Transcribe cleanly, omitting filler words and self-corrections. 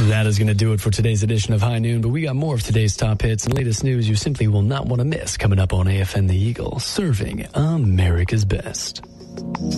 That is going to do it for today's edition of High Noon, but we got more of today's top hits and latest news you simply will not want to miss coming up on AFN The Eagle, serving America's best.